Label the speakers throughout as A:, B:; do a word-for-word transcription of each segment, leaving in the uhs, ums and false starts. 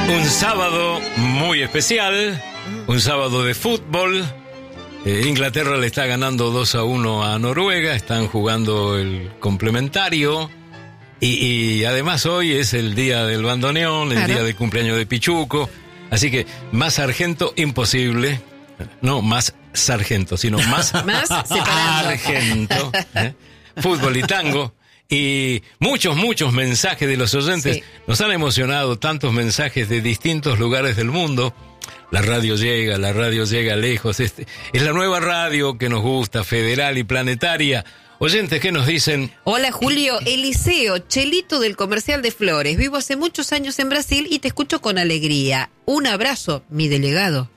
A: Un sábado muy especial, un sábado de fútbol. Eh, Inglaterra le está ganando dos a uno a Noruega, están jugando el complementario. Y, y además hoy es el día del bandoneón, el claro. día del cumpleaños de Pichuco. Así que más sargento imposible. No más sargento, sino más,
B: más
A: sargento. ¿eh? Fútbol y tango. Y muchos, muchos mensajes de los oyentes. Sí. Nos han emocionado tantos mensajes de distintos lugares del mundo. La radio llega, la radio llega lejos. Este, es la nueva radio que nos gusta, federal y planetaria. Oyentes, ¿qué nos dicen?
B: Hola Julio, Eliseo, Chelito del Comercial de Flores. Vivo hace muchos años en Brasil y te escucho con alegría. Un abrazo, mi delegado.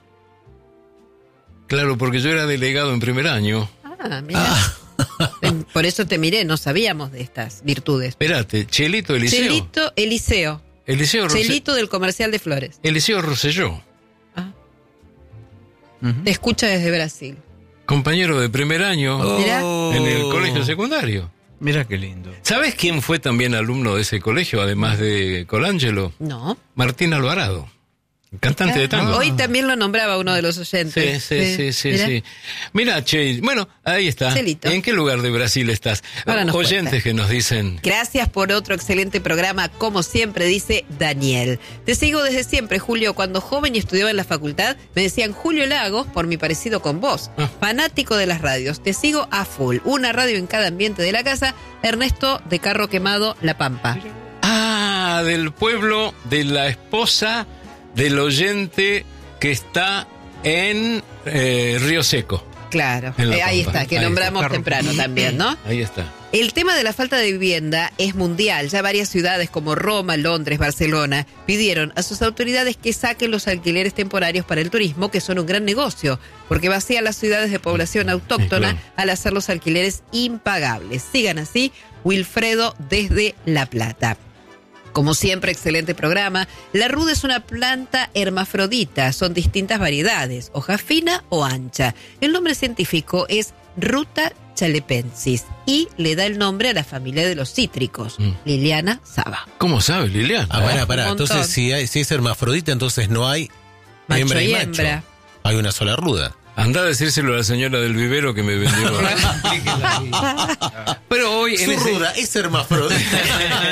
A: Claro, porque yo era delegado en primer año.
B: Ah, mira. Ah. Por eso te miré, no sabíamos de estas virtudes.
A: Espérate, Chelito, Eliseo.
B: Chelito, Eliseo.
A: Eliseo Rosselló.
B: Chelito del Comercial de Flores.
A: Eliseo Rosselló.
B: Ah. Uh-huh. Te escucha desde Brasil.
A: Compañero de primer año
B: oh.
A: en el colegio secundario.
C: Mira qué lindo.
A: ¿Sabes quién fue también alumno de ese colegio, además de Colangelo?
B: No.
A: Martín Alvarado. Cantante de tango.
B: Hoy también lo nombraba uno de los oyentes.
A: Sí, sí, sí, sí. sí, sí. Mira, Che, bueno, ahí está.
B: Celito.
A: ¿En qué lugar de Brasil estás?
B: Nos
A: oyentes
B: cuenta.
A: Que nos dicen...
B: Gracias por otro excelente programa, como siempre, dice Daniel. Te sigo desde siempre, Julio. Cuando joven y estudiaba en la facultad, me decían Julio Lagos por mi parecido con vos. Ah. Fanático de las radios. Te sigo a full. Una radio en cada ambiente de la casa. Ernesto de Carro Quemado, La Pampa.
A: Ah, del pueblo de la esposa... del oyente que está en eh, Río Seco.
B: Claro, eh, ahí está, que ahí nombramos está. temprano también, ¿no?
A: Ahí está.
B: El tema de la falta de vivienda es mundial. Ya varias ciudades como Roma, Londres, Barcelona pidieron a sus autoridades que saquen los alquileres temporarios para el turismo, que son un gran negocio, porque vacían las ciudades de población autóctona sí, claro. al hacer los alquileres impagables. Sigan así, Wilfredo desde La Plata. Como siempre, excelente programa. La ruda es una planta hermafrodita, son distintas variedades, hoja fina o ancha. El nombre científico es Ruta chalepensis y le da el nombre a la familia de los cítricos. Mm. Liliana Saba.
A: ¿Cómo sabes, Liliana?
C: Ah, pará, pará. Entonces, si, hay, si es hermafrodita, entonces no hay
B: macho
C: hembra y,
B: y
C: macho.
B: Hembra.
C: Hay una sola ruda.
A: Andá a decírselo a la señora del vivero que me vendió. Pero hoy
C: Su
A: en ese...
C: ruda es hermafrodita.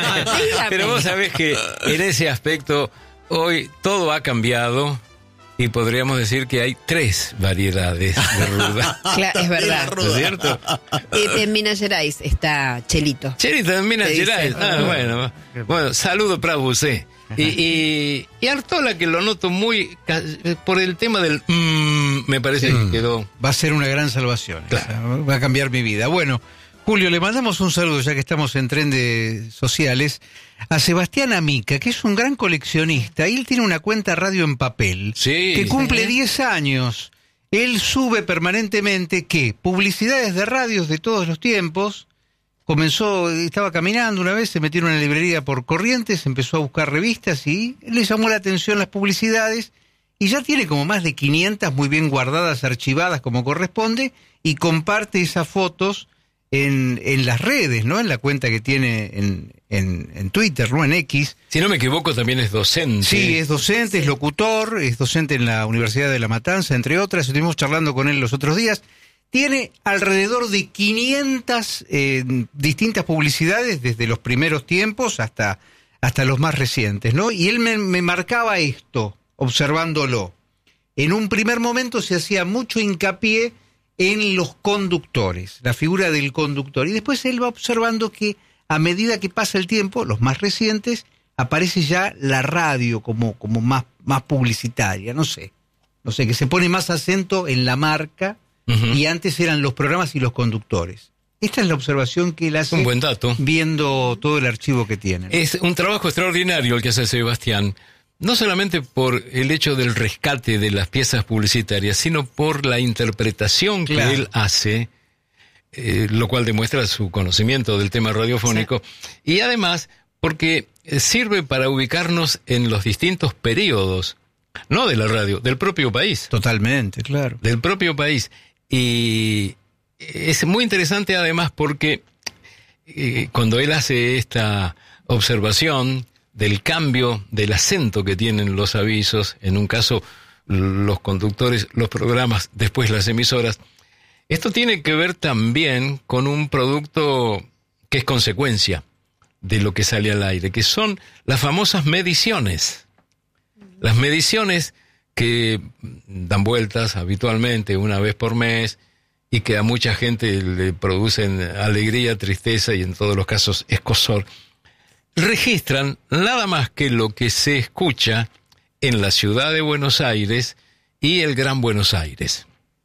A: Pero vos sabés que en ese aspecto hoy todo ha cambiado y podríamos decir que hay tres variedades de ruda.
B: Claro, es verdad.
A: ¿No es cierto?
B: Y en Minas Gerais está Chelito.
A: Chelito en Minas Gerais. Ah, bueno. Bueno, saludo para usted. Y, y, y Artola, que lo noto muy por el tema del mmm, me parece sí, que quedó.
D: Va a ser una gran salvación. Claro. Va a cambiar mi vida. Bueno, Julio, le mandamos un saludo, ya que estamos en tren de sociales, a Sebastián Amica, que es un gran coleccionista. Él tiene una cuenta Radio en Papel,
A: sí,
D: que cumple
A: sí.
D: diez años. Él sube permanentemente, ¿qué? Publicidades de radios de todos los tiempos. Comenzó, estaba caminando una vez, se metió en una librería por Corrientes, empezó a buscar revistas y le llamó la atención las publicidades y ya tiene como más de quinientas muy bien guardadas, archivadas como corresponde, y comparte esas fotos en, en las redes, ¿no? En la cuenta que tiene en, en, en Twitter, ¿no? En X.
A: Si no me equivoco, también es docente.
D: Sí, es docente, es locutor, es docente en la Universidad de La Matanza, entre otras. Estuvimos charlando con él los otros días. Tiene alrededor de quinientas eh, distintas publicidades desde los primeros tiempos hasta, hasta los más recientes, ¿no? Y él me, me marcaba esto, observándolo. En un primer momento se hacía mucho hincapié en los conductores, la figura del conductor. Y después él va observando que a medida que pasa el tiempo, los más recientes, aparece ya la radio como, como más, más publicitaria, no sé. No sé, que se pone más acento en la marca. Uh-huh. Y antes eran los programas y los conductores. Esta es la observación que él hace.
A: Un buen dato.
D: Viendo todo el archivo que tiene.
A: Es un trabajo extraordinario el que hace Sebastián. No solamente por el hecho del rescate de las piezas publicitarias, sino por la interpretación que claro. él hace, eh, lo cual demuestra su conocimiento del tema radiofónico. Sí. Y además, porque sirve para ubicarnos en los distintos periodos, no de la radio, del propio país.
D: Totalmente, claro.
A: Del propio país. Y es muy interesante además porque eh, cuando él hace esta observación del cambio del acento que tienen los avisos, en un caso los conductores, los programas, después las emisoras. Esto tiene que ver también con un producto que es consecuencia de lo que sale al aire, que son las famosas mediciones. Las mediciones que dan vueltas habitualmente una vez por mes y que a mucha gente le producen alegría, tristeza y en todos los casos escozor, registran nada más que lo que se escucha en la ciudad de Buenos Aires y el Gran Buenos Aires.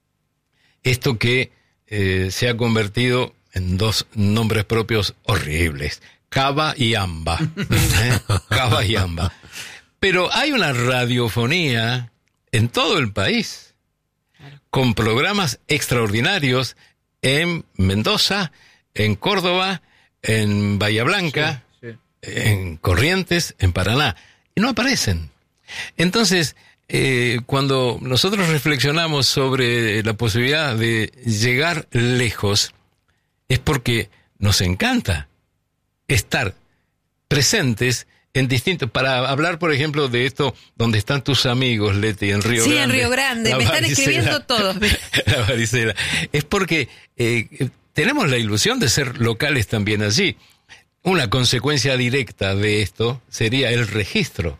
A: Esto que eh, se ha convertido en dos nombres propios horribles, Cava y Amba. ¿Eh? Cava y Amba. Pero hay una radiofonía en todo el país, con programas extraordinarios en Mendoza, en Córdoba, en Bahía Blanca, sí, sí. en Corrientes, en Paraná, y no aparecen. Entonces, eh, cuando nosotros reflexionamos sobre la posibilidad de llegar lejos, es porque nos encanta estar presentes en distintos, para hablar, por ejemplo, de esto donde están tus amigos, Leti, en Río
B: sí,
A: Grande.
B: Sí, en Río Grande, me están escribiendo todos.
A: La varicela. Es porque eh, tenemos la ilusión de ser locales también allí. Una consecuencia directa de esto sería el registro.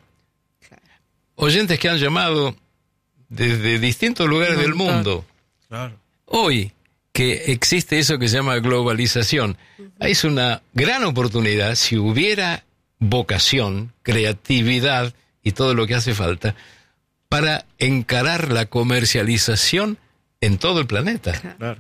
A: Oyentes que han llamado desde distintos lugares del mundo.
C: Claro.
A: Hoy, que existe eso que se llama globalización, es una gran oportunidad, si hubiera vocación, creatividad y todo lo que hace falta, para encarar la comercialización en todo el planeta.
C: Claro.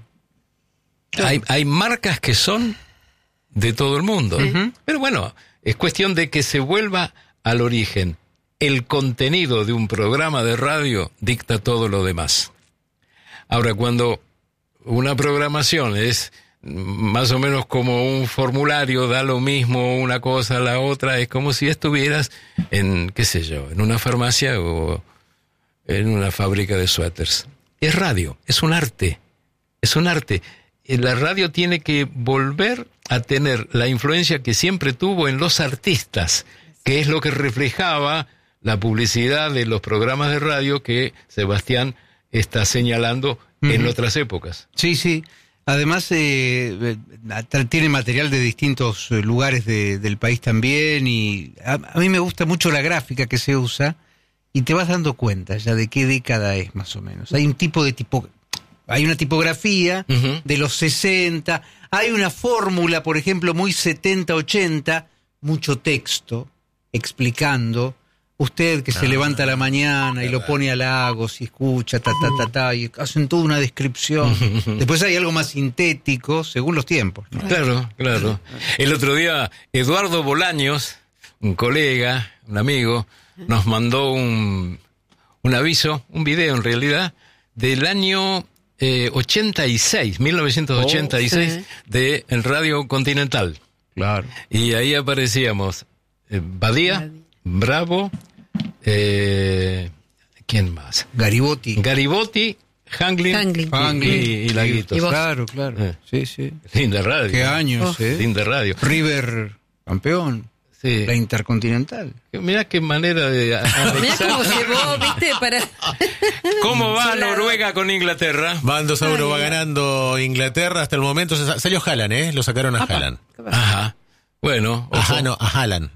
A: Hay, hay marcas que son de todo el mundo.
B: Uh-huh.
A: Pero bueno, es cuestión de que se vuelva al origen. El contenido de un programa de radio dicta todo lo demás. Ahora, cuando una programación es más o menos como un formulario, da lo mismo una cosa a la otra, es como si estuvieras en, qué sé yo, en una farmacia o en una fábrica de suéteres. Es radio, es un arte, es un arte. La radio tiene que volver a tener la influencia que siempre tuvo en los artistas, que es lo que reflejaba la publicidad de los programas de radio que Sebastián está señalando uh-huh. en otras épocas.
D: Sí, sí. Además, eh, tiene material de distintos lugares de, del país también, y a, a mí me gusta mucho la gráfica que se usa, y te vas dando cuenta ya de qué década es más o menos. Hay un tipo de tipo, hay una tipografía uh-huh. de los sesenta, hay una fórmula, por ejemplo, muy setenta ochenta, mucho texto explicando. Usted que se ah, levanta a la mañana y lo pone a lagos y escucha, ta, ta, ta, ta, y hacen toda una descripción. Después hay algo más sintético, según los tiempos, ¿no?
A: Claro, claro. El otro día, Eduardo Bolaños, un colega, un amigo, nos mandó un, un aviso, un video en realidad, del año eh, ochenta y seis, mil novecientos ochenta y seis, oh, sí. de el Radio Continental.
D: Claro.
A: Y ahí aparecíamos eh, Badía, Badía. Bravo, eh, ¿quién más?
D: Garibotti.
A: Garibotti, Hanglin,
B: Hanglin.
A: Y, y, y Laguitos.
D: Claro, claro. Eh. Sí, sí.
A: Linda radio.
D: Qué años, oh. ¿eh?
A: Linda radio.
D: River, campeón. Sí. La Intercontinental.
A: Mirá qué manera de...
B: Mirá cómo llevó, viste, para...
A: ¿Cómo va Noruega con Inglaterra?
C: Van dos a uno, va ganando Inglaterra hasta el momento. Salió Haaland, ¿eh? Lo sacaron a Haaland.
A: Ajá. Bueno,
C: ajá, no, a Haaland.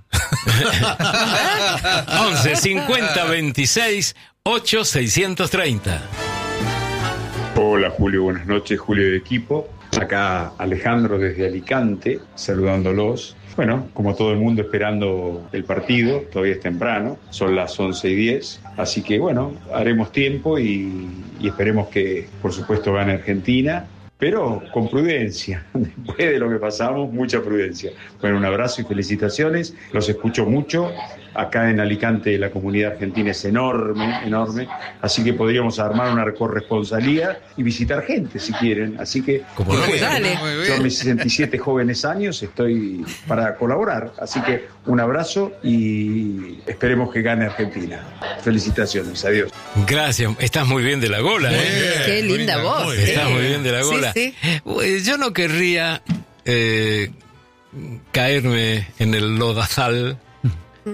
A: once cincuenta veintiséis ocho seiscientos treinta.
E: Hola Julio, buenas noches, Julio de equipo. Acá Alejandro desde Alicante, saludándolos. Bueno, como todo el mundo esperando el partido, todavía es temprano, son las once y diez, así que bueno, haremos tiempo y, y esperemos que por supuesto gane Argentina. Pero con prudencia, después de lo que pasamos, mucha prudencia. Bueno, un abrazo y felicitaciones, los escucho mucho. Acá en Alicante la comunidad argentina es enorme, enorme, así que podríamos armar una corresponsalía y visitar gente si quieren. Así que
C: como no,
B: dale.
E: Yo a mis sesenta y siete jóvenes años estoy para colaborar. Así que un abrazo y esperemos que gane Argentina. Felicitaciones, adiós.
A: Gracias, estás muy bien de la gola.
B: Bien,
A: ¿eh?
B: qué linda voz.
A: Muy estás muy bien de la gola.
B: Sí,
A: sí. Yo no querría eh, caerme en el lodazal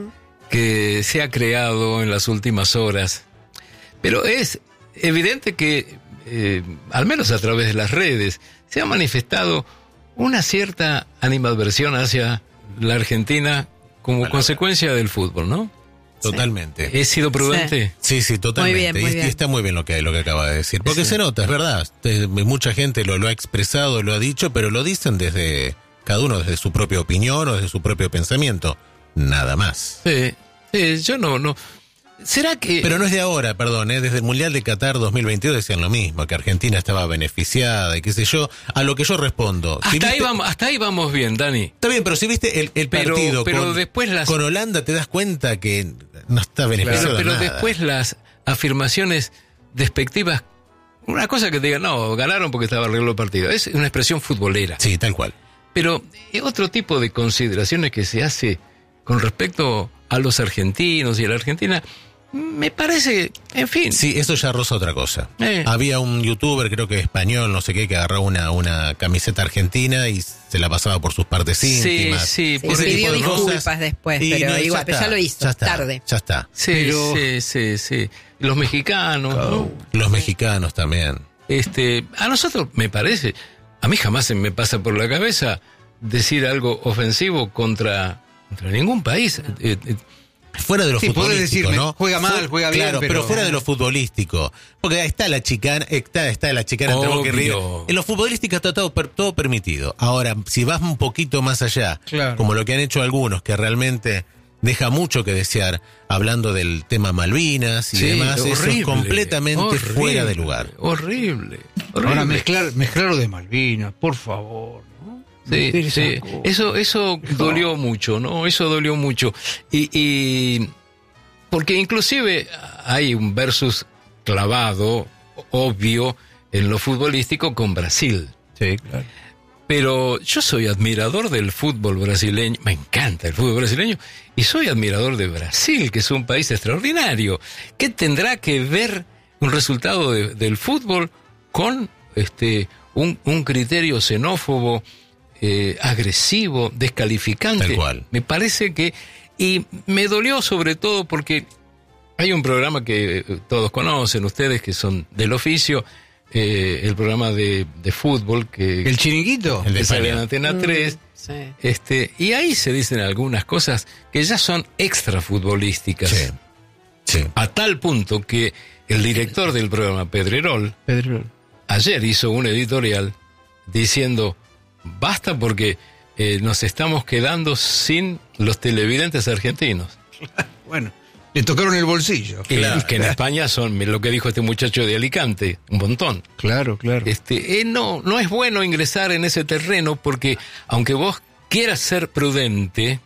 A: que se ha creado en las últimas horas. Pero es evidente que, eh, al menos a través de las redes, se ha manifestado una cierta animadversión hacia la Argentina como Palabra. consecuencia del fútbol, ¿no?
C: Totalmente.
A: ¿He sido prudente?
C: Sí, sí, totalmente.
B: Muy bien, muy
C: y,
B: bien.
C: y está muy bien lo que, lo que acaba de decir. Porque sí. se nota, es verdad. Mucha gente lo, lo ha expresado, lo ha dicho, pero lo dicen desde, cada uno desde su propia opinión o desde su propio pensamiento. Nada más.
A: Sí, sí, yo no, no. ¿Será que...?
C: Pero no es de ahora, perdón, ¿eh? Desde el Mundial de Qatar dos mil veintidós decían lo mismo, que Argentina estaba beneficiada y qué sé yo. A lo que yo respondo...
A: Hasta,
C: si viste,
A: ahí, vamos, hasta ahí vamos bien, Dani.
C: Está bien, pero si viste el, el
A: pero,
C: partido
A: pero
C: con,
A: después las...
C: con Holanda, te das cuenta que no está beneficiado
A: Pero, pero
C: nada.
A: después las afirmaciones despectivas, una cosa que te digan, no, ganaron porque estaba arreglado el partido, es una expresión futbolera.
C: Sí, tal cual.
A: Pero otro tipo de consideraciones que se hace con respecto a los argentinos y a la Argentina... Me parece, en fin.
C: Sí, eso ya roza otra cosa.
A: Eh.
C: Había un youtuber, creo que español, no sé qué, que agarró una, una camiseta argentina y se la pasaba por sus partes íntimas.
A: Sí, sí.
B: Sí,
A: por ese
B: pidió
A: tipo de
B: disculpas
A: cosas.
B: después,
C: Y
B: pero
C: no,
B: igual,
C: ya
B: pero
C: está,
B: ya lo hizo,
C: ya está,
B: tarde.
C: Ya está.
A: Sí,
D: Pero-
A: sí, sí, sí. Los mexicanos, ¿no?
C: Los mexicanos también.
A: Este, a nosotros, me parece, a mí jamás se me pasa por la cabeza decir algo ofensivo contra, contra ningún país. Eh, eh,
C: Fuera de lo
D: Sí, podés
C: futbolístico,
D: decirme,
C: ¿no?
D: juega mal,
C: Fu-
D: juega bien,
C: Claro, pero,
D: pero-
C: fuera de lo futbolístico. Porque ahí está la chicana, está, está la chicana entre Boca y River.
A: Obvio.
C: En lo futbolístico está todo, per- todo permitido. Ahora, si vas un poquito más allá,
D: Claro.
C: como lo que han hecho algunos, que realmente deja mucho que desear, hablando del tema Malvinas y
A: sí,
C: demás, eso es
A: horrible,
C: completamente
A: horrible,
C: fuera de lugar.
A: Horrible, horrible.
D: Ahora mezclar, mezclar lo de Malvinas, por favor, ¿no?
A: Sí,
D: Meter esa
A: sí.
D: cosa.
A: Eso, eso dolió mucho, ¿no? Eso dolió mucho. Y, y porque inclusive hay un versus clavado, obvio, en lo futbolístico con Brasil.
D: Sí, claro.
A: Pero yo soy admirador del fútbol brasileño, me encanta el fútbol brasileño, y soy admirador de Brasil, que es un país extraordinario. ¿Qué tendrá que ver un resultado de- del fútbol con este un, un criterio xenófobo, eh, agresivo, descalificante?
C: Tal cual.
A: Me parece que... Y me dolió sobre todo porque hay un programa que eh, todos conocen, ustedes que son del oficio, eh, el programa de, de fútbol que...
D: ¿El chiringuito?
C: El de
A: que sale en
C: España.
A: Antena tres,
B: Sí.
A: este, y ahí se dicen algunas cosas que ya son extra futbolísticas.
C: Sí. Sí.
A: A tal punto que el director del programa, Pedrerol,
D: Pedro.
A: ayer hizo un editorial diciendo, basta porque eh, nos estamos quedando sin los televidentes argentinos.
D: Bueno, le tocaron el bolsillo.
A: Que, que en España son lo que dijo este muchacho de Alicante, un montón.
D: Claro, claro.
A: Este, eh, no, no es bueno ingresar en ese terreno porque aunque vos quieras ser prudente,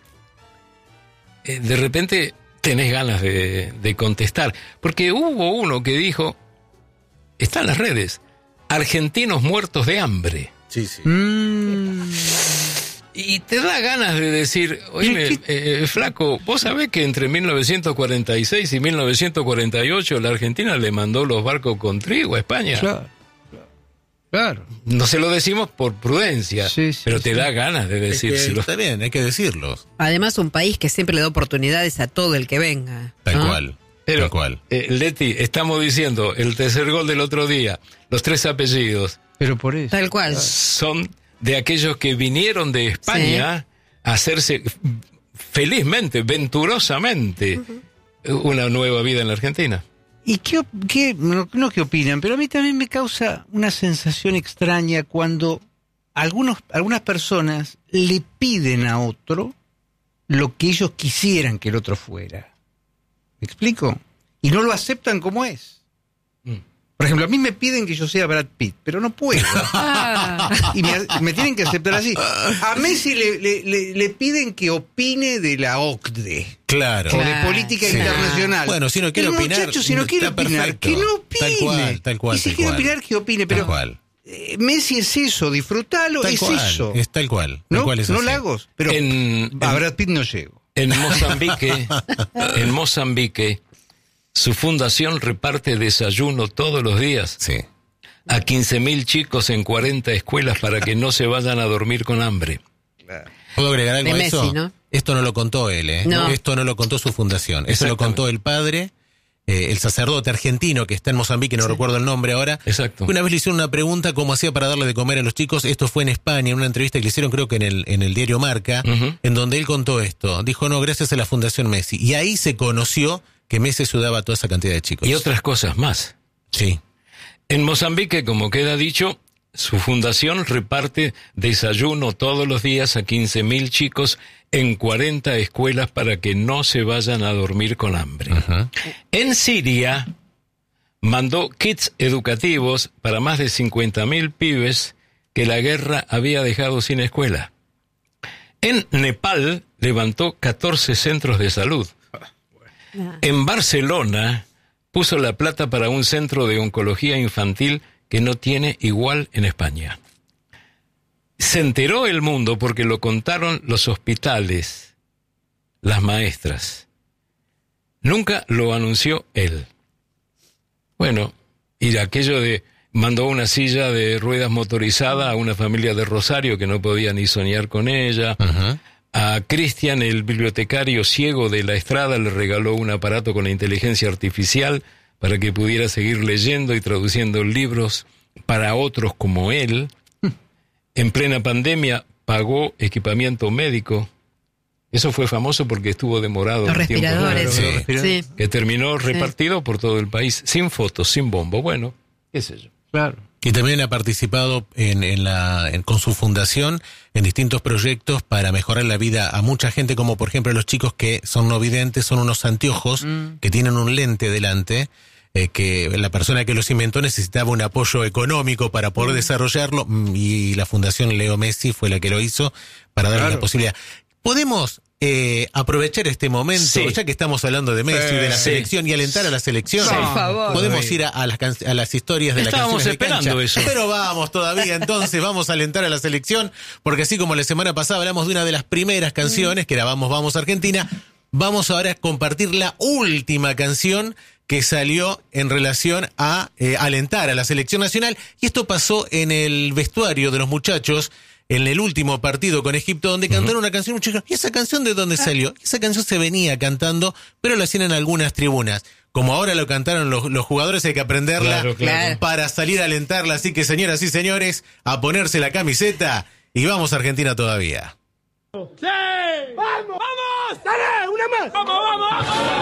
A: eh, de repente tenés ganas de, de contestar. Porque hubo uno que dijo, está en las redes, argentinos muertos de hambre.
C: Sí, sí.
D: Mm,
A: Y te da ganas de decir, oye,
D: ¿Y
A: eh, flaco, vos sabés que entre mil novecientos cuarenta y seis y mil novecientos cuarenta y ocho la Argentina le mandó los barcos con trigo a España.
D: claro, claro. Claro.
A: No se lo decimos por prudencia,
D: Sí, sí,
A: pero te
D: sí.
A: da ganas de
C: Es que
A: decírselo.
C: está bien, hay que decirlo.
B: Además, un país que siempre le da oportunidades a todo el que venga.
C: Tal
B: ¿no?
C: cual.
A: Pero,
C: tal cual.
A: eh, Leti, estamos diciendo, el tercer gol del otro día, los tres apellidos,
D: Pero por eso.
B: Tal cual.
A: son de aquellos que vinieron de España a hacerse felizmente, venturosamente, una nueva vida en la Argentina.
D: ¿Y qué, op- qué no, no qué opinan? Pero a mí también me causa una sensación extraña cuando algunos, algunas personas le piden a otro lo que ellos quisieran que el otro fuera. ¿Me explico? Y no lo aceptan como es.
A: Mm.
D: Por ejemplo, a mí me piden que yo sea Brad Pitt, pero no puedo.
B: Ah,
D: Y me, me tienen que aceptar así. A Messi le, le, le, le piden que opine de la O C D E.
C: Claro.
D: O de
B: Claro.
D: política
B: Sí.
D: internacional.
C: Bueno, si no quiere
D: El
C: opinar,
D: muchacho, si no quiere
C: está
D: opinar,
C: perfecto.
D: que no opine.
C: Tal cual, tal cual,
D: Y si
C: tal
D: quiere
C: cual.
D: opinar, que opine.
C: Tal
D: Pero
C: cual.
D: eh, Messi es eso, disfrútalo,
C: Tal
D: es
C: cual.
D: eso.
C: Es tal cual. Tal
D: ¿No?
C: cual es
D: no
C: así.
D: Lagos. Pero
A: En-
D: a
A: en-
D: Brad Pitt no llego.
A: En Mozambique, en Mozambique, su fundación reparte desayuno todos los días
C: Sí.
A: a quince mil chicos en cuarenta escuelas para que no se vayan a dormir con hambre.
C: ¿Puedo agregar algo
B: de
C: a
B: Messi,
C: eso?
B: ¿no?
C: Esto no lo contó él, ¿eh?
B: No.
C: Esto no lo contó su fundación. Eso lo contó el padre, eh, el sacerdote argentino que está en Mozambique, no
B: Sí.
C: recuerdo el nombre ahora.
A: Exacto.
C: Una vez le hicieron una pregunta cómo hacía para darle de comer a los chicos. Esto fue en España, en una entrevista que le hicieron creo que en el, en el diario Marca,
A: Uh-huh.
C: en donde él contó esto. Dijo, no, gracias a la Fundación Messi. Y ahí se conoció que Messi ayudaba a toda esa cantidad de chicos.
A: Y otras cosas más.
C: Sí.
A: En Mozambique, como queda dicho, su fundación reparte desayuno todos los días a quince mil chicos en cuarenta escuelas para que no se vayan a dormir con hambre.
C: Ajá.
A: En Siria, mandó kits educativos para más de cincuenta mil pibes que la guerra había dejado sin escuela. En Nepal, levantó catorce centros de salud. En Barcelona, puso la plata para un centro de oncología infantil que no tiene igual en España. Se enteró el mundo porque lo contaron los hospitales, las maestras. Nunca lo anunció él. Bueno, y aquello de mandó una silla de ruedas motorizada a una familia de Rosario que no podía ni soñar con ella.
C: Ajá.
A: A Cristian, el bibliotecario ciego de la Estrada, le regaló un aparato con inteligencia artificial para que pudiera seguir leyendo y traduciendo libros para otros como él. En plena pandemia pagó equipamiento médico. Eso fue famoso porque estuvo demorado.
B: Los
A: un tiempo,
B: respiradores.
C: Sí.
D: Los respiradores.
B: Sí.
A: que terminó repartido por todo el país, sin fotos, sin bombo. Bueno, qué sé yo.
D: Claro.
C: Y también ha participado en, en la, en- con su fundación en distintos proyectos para mejorar la vida a mucha gente, como por ejemplo los chicos que son no videntes, son unos anteojos
D: Mm.
C: que tienen un lente delante, eh, que la persona que los inventó necesitaba un apoyo económico para poder desarrollarlo, mm, y la Fundación Leo Messi fue la que lo hizo para darle
D: Claro.
C: la posibilidad. ¿Podemos eh, aprovechar este momento,
A: Sí.
C: ya que estamos hablando de Messi,
D: Sí.
C: de la
A: Sí.
C: selección, y alentar a la selección?
B: Por favor.
C: Podemos ir a, a las, can- a las historias de
A: Estábamos
C: la canción
A: esperando eso.
C: Pero vamos todavía, entonces vamos a alentar a la selección, porque así como la semana pasada hablamos de una de las primeras canciones, que era Vamos, Vamos Argentina, vamos ahora a compartir la última canción que salió en relación a eh, alentar a la selección nacional, y esto pasó en el vestuario de los muchachos en el último partido con Egipto, donde cantaron una canción, muchachos. ¿Y esa canción de dónde salió? Esa canción se venía cantando, pero la hacían en algunas tribunas. Como ahora lo cantaron los, los jugadores, hay que aprenderla
A: Claro,
B: claro.
C: para salir a alentarla. Así que, señoras y señores, a ponerse la camiseta y vamos a Argentina todavía.
F: ¡Sí! ¡Vamos! ¡Vamos! ¡Dale! ¡Una más! ¡Vamos, vamos, vamos!